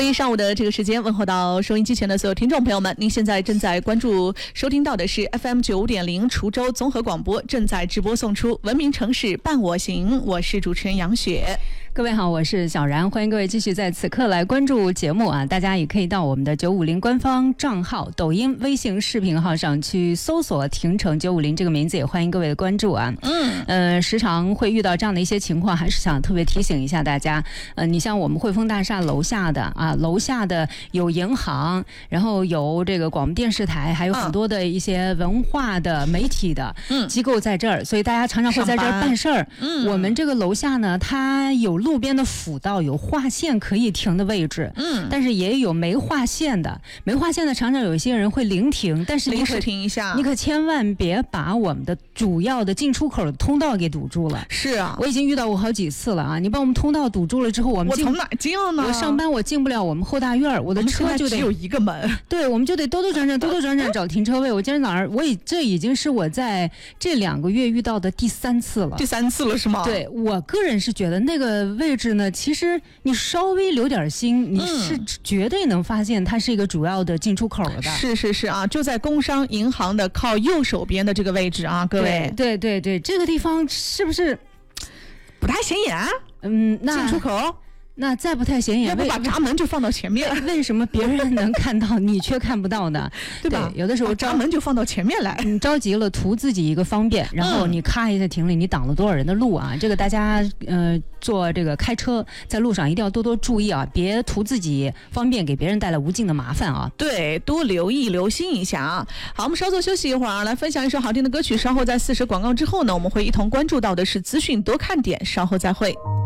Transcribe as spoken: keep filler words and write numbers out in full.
一上午的这个时间，问候到收音机前的所有听众朋友们，您现在正在关注收听到的是 F M 九五点零滁州综合广播，正在直播送出文明城市伴我行，我是主持人杨雪。 各位好，我是小然，欢迎各位继续在此刻来关注节目啊！大家也可以到我们的九五零官方账号、抖音、微信视频号上去搜索“亭城九五零”这个名字，也欢迎各位的关注啊。嗯，呃，时常会遇到这样的一些情况，还是想特别提醒一下大家。呃，你像我们汇丰大厦楼下的啊，楼下的有银行，然后有这个广播电视台，还有很多的一些文化的、媒体的机构在这儿，所以大家常常会在这儿办事儿。嗯，我们这个楼下呢，它有路边的辅道，有划线可以停的位置，嗯，但是也有没划线的，没划线的常常有一些人会临停，但是你可临时停一下， 你可千万别把我们的主要的进出口的通道给堵住了。 是啊， 我已经遇到过好几次了啊！你把我们通道堵住了之后，我们我从哪进呢？ 我上班我进不了我们后大院，我的车就得只有一个门， 对，我们就得兜兜转转，兜兜转转找停车位。我今天早上，我已这已经是我在这两个月遇到的第三次了， 第三次了是吗？ 对，我个人是觉得那个位置呢，其实你稍微留点心，你是绝对能发现它是一个主要的进出口的。 是是是啊，就在工商银行的靠右手边的这个位置啊，各位。 对对对对，这个地方是不是不太显眼？ 嗯，那进出口。 那再不太显眼， 要不把闸门就放到前面？ 为什么别人能看到你却看不到呢？ 对吧？ 对，有的时候闸门就放到前面来， 你着急了图自己一个方便，然后你咔一下停了，你挡了多少人的路啊？这个大家呃做这个开车在路上一定要多多注意啊，别图自己方便给别人带来无尽的麻烦啊。 对，多留意留心一下啊。好，我们稍作休息一会儿，来分享一首好听的歌曲。稍后在四十广告之后呢，我们会一同关注到的是资讯多看点，稍后再会。